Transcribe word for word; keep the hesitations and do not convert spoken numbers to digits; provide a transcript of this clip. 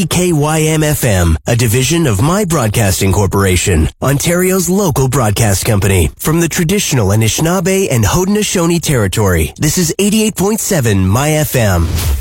K Y M F M, a division of My Broadcasting Corporation, Ontario's local broadcast company. From the traditional Anishinaabe and Haudenosaunee territory, this is eighty-eight point seven My F M.